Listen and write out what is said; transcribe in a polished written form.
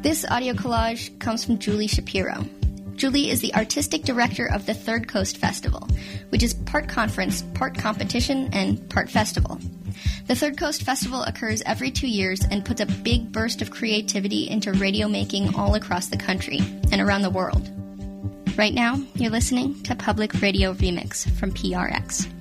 This audio collage comes from Julie Shapiro. Julie is the artistic director of the Third Coast Festival, which is part conference, part competition, and part festival. The Third Coast Festival occurs every 2 years and puts a big burst of creativity into radio making all across the country and around the world. Right now, you're listening to Public Radio Remix from PRX.